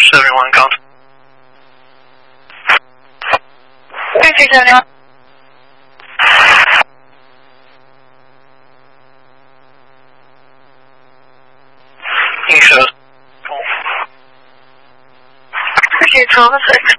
everyone. God. 谢谢教练。 你是。 谢谢12 6.